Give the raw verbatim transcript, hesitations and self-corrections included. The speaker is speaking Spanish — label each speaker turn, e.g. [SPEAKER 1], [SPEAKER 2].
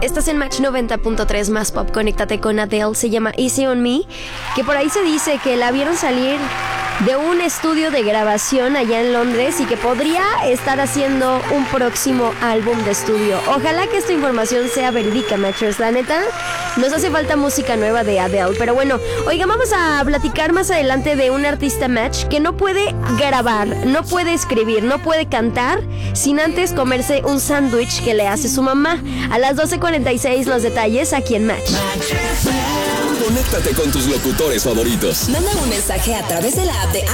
[SPEAKER 1] Estás en Match noventa punto tres más pop. Conéctate con Adele. Se llama Easy on Me. Que por ahí se dice que la vieron salir de un estudio de grabación allá en Londres y que podría estar haciendo un próximo álbum de estudio. Ojalá que esta información sea verídica, Matchers. La neta, nos hace falta música nueva de Adele. Pero bueno, oigan, vamos a platicar más adelante de un artista Match que no puede grabar, no puede escribir, no puede cantar sin antes comerse un sándwich que le hace su mamá. A las doce cuarenta y seis los detalles aquí en Match.
[SPEAKER 2] Conéctate con tus locutores favoritos.
[SPEAKER 3] Manda un mensaje a través de la app de